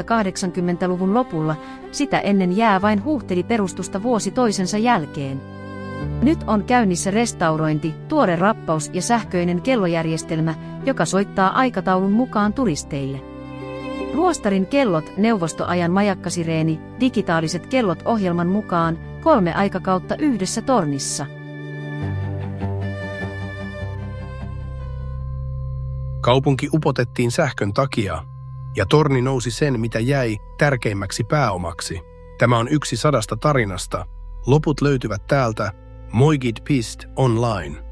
vasta 80-luvun lopulla, sitä ennen jää vain huuhteli perustusta vuosi toisensa jälkeen. Nyt on käynnissä restaurointi, tuore rappaus ja sähköinen kellojärjestelmä, joka soittaa aikataulun mukaan turisteille. Luostarin kellot, neuvostoajan majakkasireeni, digitaaliset kellot ohjelman mukaan, 3 aikakautta yhdessä tornissa. Kaupunki upotettiin sähkön takia, ja torni nousi sen, mitä jäi, tärkeimmäksi pääomaksi. Tämä on yksi 100 tarinasta. Loput löytyvät täältä Moigid.online.